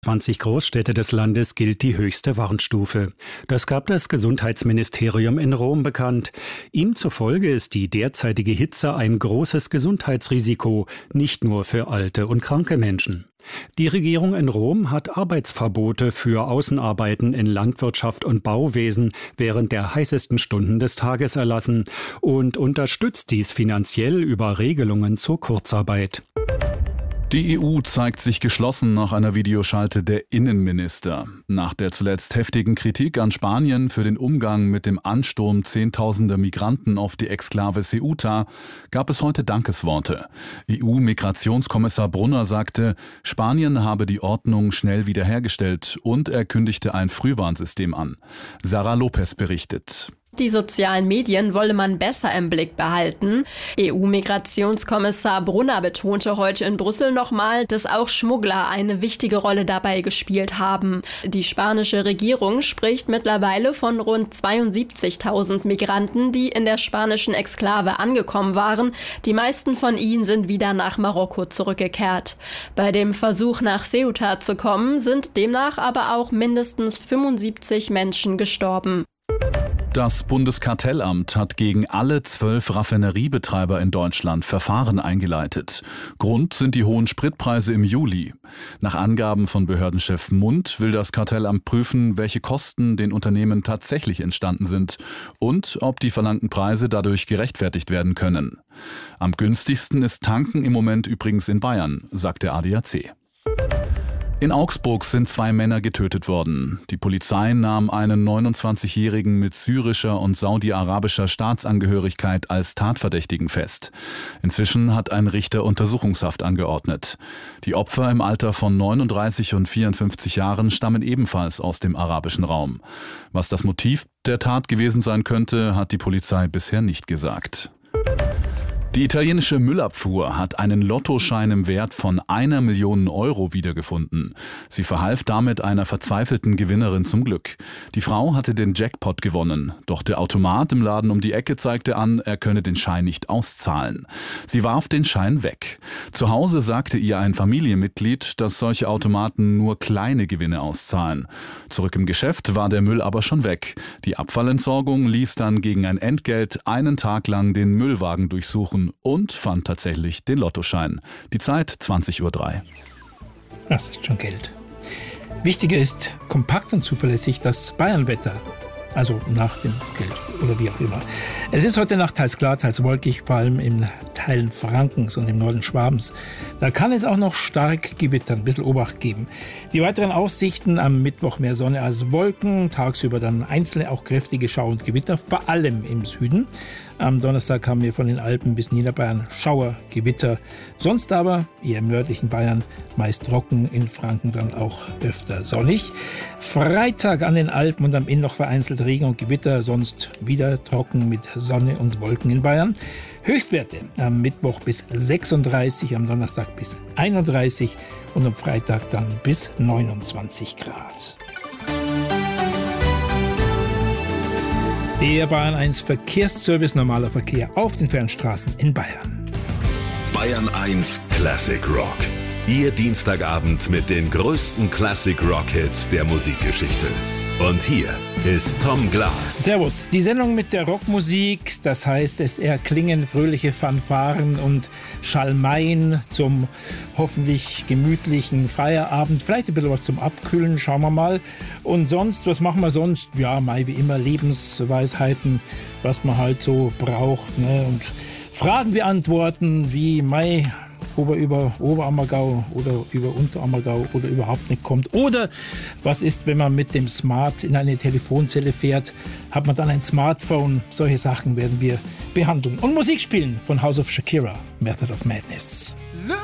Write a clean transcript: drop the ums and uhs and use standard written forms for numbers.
20 Großstädte des Landes gilt die höchste Warnstufe. Das gab das Gesundheitsministerium in Rom bekannt. Ihm zufolge ist die derzeitige Hitze ein großes Gesundheitsrisiko, nicht nur für alte und kranke Menschen. Die Regierung in Rom hat Arbeitsverbote für Außenarbeiten in Landwirtschaft und Bauwesen während der heißesten Stunden des Tages erlassen und unterstützt dies finanziell über Regelungen zur Kurzarbeit. Die EU zeigt sich geschlossen nach einer Videoschalte der Innenminister. Nach der zuletzt heftigen Kritik an Spanien für den Umgang mit dem Ansturm zehntausender Migranten auf die Exklave Ceuta gab es heute Dankesworte. EU-Migrationskommissar Brunner sagte, Spanien habe die Ordnung schnell wiederhergestellt und er kündigte ein Frühwarnsystem an. Sarah Lopez berichtet. Die sozialen Medien wolle man besser im Blick behalten. EU-Migrationskommissar Brunner betonte heute in Brüssel nochmal, dass auch Schmuggler eine wichtige Rolle dabei gespielt haben. Die spanische Regierung spricht mittlerweile von rund 72.000 Migranten, die in der spanischen Exklave angekommen waren. Die meisten von ihnen sind wieder nach Marokko zurückgekehrt. Bei dem Versuch, nach Ceuta zu kommen, sind demnach aber auch mindestens 75 Menschen gestorben. Das Bundeskartellamt hat gegen alle 12 Raffineriebetreiber in Deutschland Verfahren eingeleitet. Grund sind die hohen Spritpreise im Juli. Nach Angaben von Behördenchef Mund will das Kartellamt prüfen, welche Kosten den Unternehmen tatsächlich entstanden sind und ob die verlangten Preise dadurch gerechtfertigt werden können. Am günstigsten ist Tanken im Moment übrigens in Bayern, sagt der ADAC. In Augsburg sind 2 Männer getötet worden. Die Polizei nahm einen 29-Jährigen mit syrischer und saudi-arabischer Staatsangehörigkeit als Tatverdächtigen fest. Inzwischen hat ein Richter Untersuchungshaft angeordnet. Die Opfer im Alter von 39 und 54 Jahren stammen ebenfalls aus dem arabischen Raum. Was das Motiv der Tat gewesen sein könnte, hat die Polizei bisher nicht gesagt. Die italienische Müllabfuhr hat einen Lottoschein im Wert von 1 Million Euro wiedergefunden. Sie verhalf damit einer verzweifelten Gewinnerin zum Glück. Die Frau hatte den Jackpot gewonnen, doch der Automat im Laden um die Ecke zeigte an, er könne den Schein nicht auszahlen. Sie warf den Schein weg. Zu Hause sagte ihr ein Familienmitglied, dass solche Automaten nur kleine Gewinne auszahlen. Zurück im Geschäft war der Müll aber schon weg. Die Abfallentsorgung ließ dann gegen ein Entgelt einen Tag lang den Müllwagen durchsuchen und fand tatsächlich den Lottoschein. Die Zeit 20:03 Uhr. Das ist schon Geld. Wichtiger ist kompakt und zuverlässig das Bayernwetter. Also nach dem Geld oder wie auch immer. Es ist heute Nacht teils klar, teils wolkig, vor allem in Teilen Frankens und im Norden Schwabens. Da kann es auch noch stark gewittern, ein bisschen Obacht geben. Die weiteren Aussichten: am Mittwoch mehr Sonne als Wolken, tagsüber dann einzelne auch kräftige Schauer und Gewitter, vor allem im Süden. Am Donnerstag haben wir von den Alpen bis Niederbayern Schauer, Gewitter. Sonst aber eher im nördlichen Bayern meist trocken, in Franken dann auch öfter sonnig. Freitag an den Alpen und am Inn noch vereinzelt Regen und Gewitter, sonst wieder trocken mit Sonne und Wolken in Bayern. Höchstwerte am Mittwoch bis 36, am Donnerstag bis 31 und am Freitag dann bis 29 Grad. Der Bayern 1 Verkehrsservice, normaler Verkehr auf den Fernstraßen in Bayern. Bayern 1 Classic Rock. Ihr Dienstagabend mit den größten Classic Rock Hits der Musikgeschichte. Und hier ist Tom Glas. Servus, die Sendung mit der Rockmusik, das heißt, es erklingen fröhliche Fanfaren und Schalmeien zum hoffentlich gemütlichen Feierabend. Vielleicht ein bisschen was zum Abkühlen, schauen wir mal. Und sonst, was machen wir sonst? Ja, Mai wie immer, Lebensweisheiten, was man halt so braucht, ne? Und Fragen beantworten wie Mai, ob er über Oberammergau oder über Unterammergau oder überhaupt nicht kommt. Oder was ist, wenn man mit dem Smart in eine Telefonzelle fährt? Hat man dann ein Smartphone? Solche Sachen werden wir behandeln. Und Musik spielen von House of Shakira, Method of Madness.